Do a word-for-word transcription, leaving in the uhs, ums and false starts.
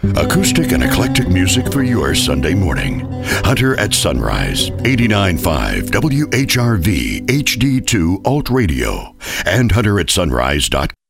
Acoustic and eclectic music for your Sunday morning. Hunter at Sunrise, eighty-nine point five W H R V H D two Alt Radio, and hunter at sunrise dot com.